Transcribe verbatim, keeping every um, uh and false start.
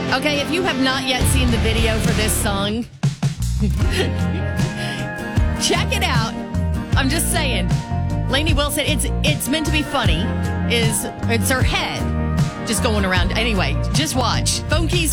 Okay, if you have not yet seen the video for this song, check it out. I'm just saying. Lainey Wilson, it's it's meant to be funny. Is it's her head just going around. Anyway, just watch. Phone Keys.